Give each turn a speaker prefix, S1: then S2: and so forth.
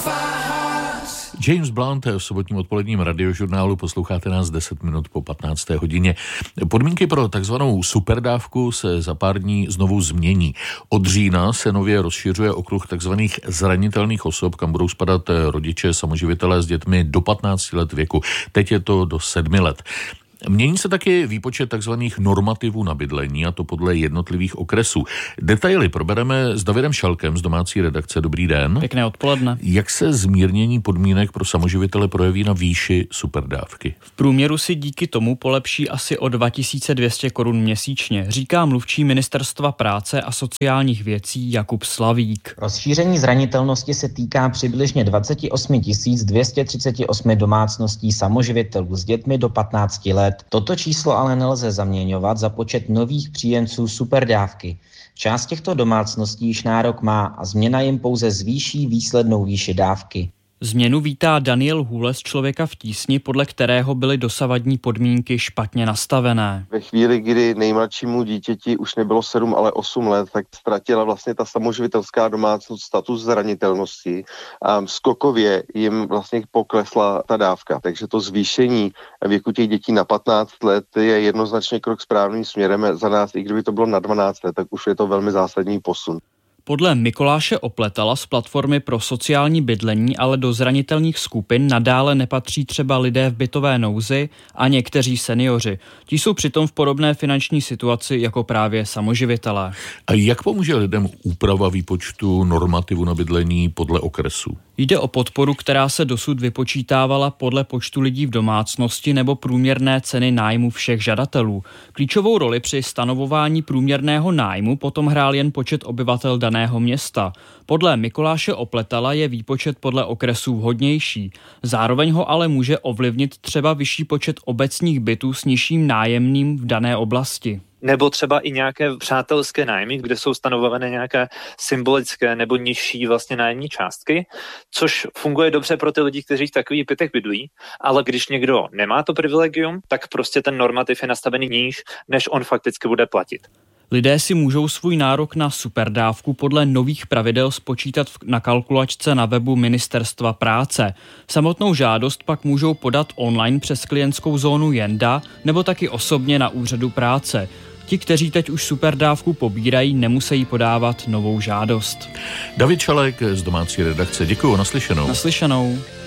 S1: James Blunt v sobotním odpoledním radiožurnálu, posloucháte nás 10 minut po 15. hodině. Podmínky pro takzvanou superdávku se za pár dní znovu změní. Od října se nově rozšiřuje okruh takzvaných zranitelných osob, kam budou spadat rodiče samoživitelé s dětmi do 15 let věku. Teď je to do 7 let. Mění se taky výpočet takzvaných normativů na bydlení, a to podle jednotlivých okresů. Detaily probereme s Davidem Šalkem z domácí redakce. Dobrý den.
S2: Pěkné odpoledne.
S1: Jak se zmírnění podmínek pro samoživitele projeví na výši superdávky?
S2: V průměru si díky tomu polepší asi o 2200 korun měsíčně, říká mluvčí Ministerstva práce a sociálních věcí Jakub Slavík.
S3: Rozšíření zranitelnosti se týká přibližně 28 238 domácností samoživitelů s dětmi do 15 let. Toto číslo ale nelze zaměňovat za počet nových příjemců superdávky. Část těchto domácností již nárok má a změna jim pouze zvýší výslednou výši dávky.
S2: Změnu vítá Daniel Hůle z Člověka v tísni, podle kterého byly dosavadní podmínky špatně nastavené.
S4: Ve chvíli, kdy nejmladšímu dítěti už nebylo 7, ale 8 let, tak ztratila vlastně ta samoživitelská domácnost status zranitelnosti a skokově jim vlastně poklesla ta dávka. Takže to zvýšení věku těch dětí na 15 let je jednoznačně krok správným směrem. Za nás, i kdyby to bylo na 12 let, tak už je to velmi zásadní posun.
S2: Podle Mikuláše Opletala z platformy pro sociální bydlení ale do zranitelných skupin nadále nepatří třeba lidé v bytové nouzi a někteří seniori. Ti jsou přitom v podobné finanční situaci jako právě samoživitelé.
S1: A jak pomůže lidem úprava výpočtu normativu na bydlení podle okresu?
S2: Jde o podporu, která se dosud vypočítávala podle počtu lidí v domácnosti nebo průměrné ceny nájmu všech žadatelů. Klíčovou roli při stanovování průměrného nájmu potom hrál jen počet obyvatel daného města. Podle Mikuláše Opletala je výpočet podle okresů vhodnější. Zároveň ho ale může ovlivnit třeba vyšší počet obecních bytů s nižším nájemným v dané oblasti.
S5: Nebo třeba i nějaké přátelské nájmy, kde jsou stanovované nějaké symbolické nebo nižší vlastně nájemní částky, což funguje dobře pro ty lidi, kteří v takových bytech bydlují, ale když někdo nemá to privilegium, tak prostě ten normativ je nastavený níž, než on fakticky bude platit.
S2: Lidé si můžou svůj nárok na superdávku podle nových pravidel spočítat na kalkulačce na webu Ministerstva práce. Samotnou žádost pak můžou podat online přes klientskou zónu Jenda nebo taky osobně na úřadu práce. Ti, kteří teď už superdávku pobírají, nemusí podávat novou žádost.
S1: David Šalek z domácí redakce. Děkuju, naslyšenou.
S2: Naslyšenou.